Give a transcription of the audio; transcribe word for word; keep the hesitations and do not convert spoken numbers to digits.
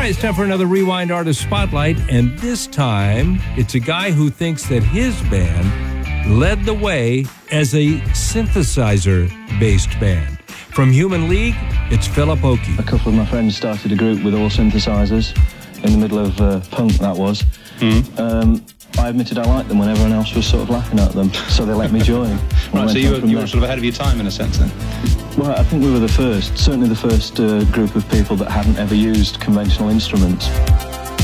it's time for another Rewind Artist Spotlight, and this time it's a guy who thinks that his band led the way as a synthesizer-based band. From Human League, it's Philip Oakey. A couple of my friends started a group with all synthesizers in the middle of uh, punk, that was. Mm. Um, I admitted I liked them when everyone else was sort of laughing at them, so they let me join. Right, so you were, you were sort of ahead of your time in a sense then? Well, I think we were the first, certainly the first uh, group of people that hadn't ever used conventional instruments.